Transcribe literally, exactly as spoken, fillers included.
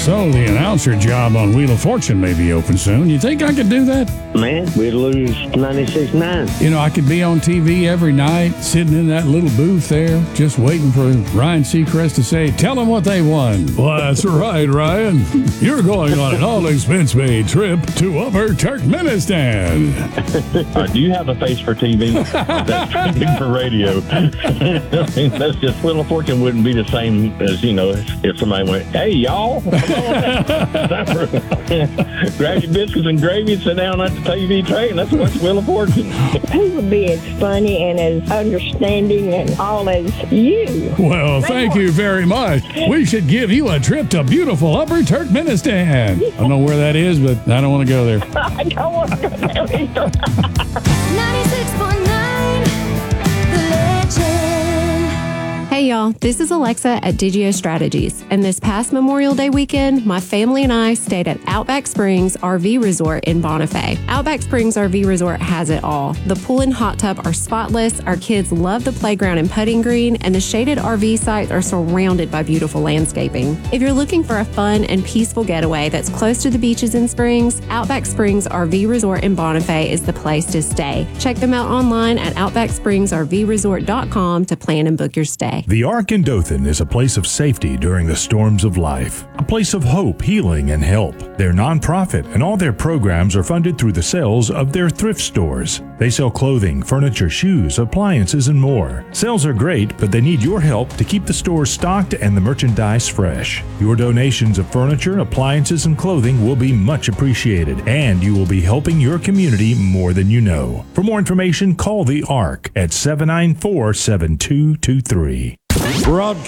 So the announcer job on Wheel of Fortune may be open soon. You think I could do that? Man, we'd lose ninety-six nine. You know, I could be on T V every night, sitting in that little booth there, just waiting for Ryan Seacrest to say, tell them what they won. Well, that's right, Ryan. You're going on an all-expense-paid trip to Upper Turkmenistan. Uh, do you have a face for T V? That's too big for radio. I mean, that's just, Wheel of Fortune wouldn't be the same as, you know, if somebody went, hey, y'all, come on. Grab your biscuits and gravy and sit down at the T V tray, and that's what's Wheel of Fortune. He would be as funny and as understanding and all as you. Well, thank you very much. We should give you a trip to beautiful Upper Turkmenistan. I don't know where that is, but I don't want to go there. I don't want to go there either. ninety-six point nine, The Legend. Hey y'all, this is Alexa at Digio Strategies, and this past Memorial Day weekend, my family and I stayed at Outback Springs R V Resort in Bonifay. Outback Springs R V Resort has it all. The pool and hot tub are spotless, our kids love the playground and putting green, and the shaded R V sites are surrounded by beautiful landscaping. If you're looking for a fun and peaceful getaway that's close to the beaches and springs, Outback Springs R V Resort in Bonifay is the place to stay. Check them out online at outback springs r v resort dot com to plan and book your stay. The Ark in Dothan is a place of safety during the storms of life, a place of hope, healing, and help. They're nonprofit, and all their programs are funded through the sales of their thrift stores. They sell clothing, furniture, shoes, appliances, and more. Sales are great, but they need your help to keep the stores stocked and the merchandise fresh. Your donations of furniture, appliances, and clothing will be much appreciated, and you will be helping your community more than you know. For more information, call the Ark at seven nine four, seven two two three.